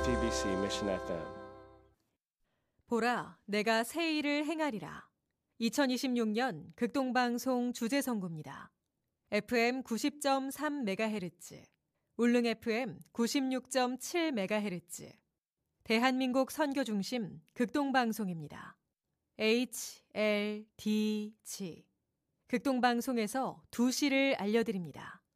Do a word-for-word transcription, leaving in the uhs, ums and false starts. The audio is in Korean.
디비씨 Mission 에프엠. 보라, 내가 새 일을 행하리라. 이천이십육 년 극동방송 주제선구입니다. 에프엠 구십 점 삼 메가헤르츠, 울릉 에프엠 구십육 점 칠 메가헤르츠, 대한민국 선교중심 극동방송입니다. 에이치 엘 디 지, 극동방송에서 두 시를 알려드립니다.